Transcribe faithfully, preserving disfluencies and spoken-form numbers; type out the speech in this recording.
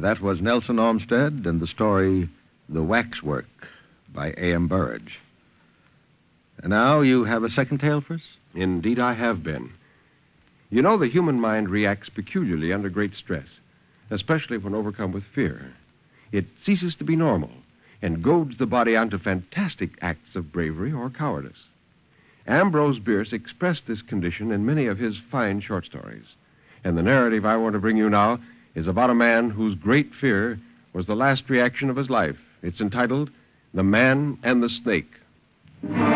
That was Nelson Olmsted and the story The Waxwork by A M. Burrage. And now you have a second tale for us? Indeed, I have, Ben. You know, the human mind reacts peculiarly under great stress, especially when overcome with fear. It ceases to be normal and goads the body on to fantastic acts of bravery or cowardice. Ambrose Bierce expressed this condition in many of his fine short stories. And the narrative I want to bring you now is about a man whose great fear was the last reaction of his life. It's entitled The Man and the Snake.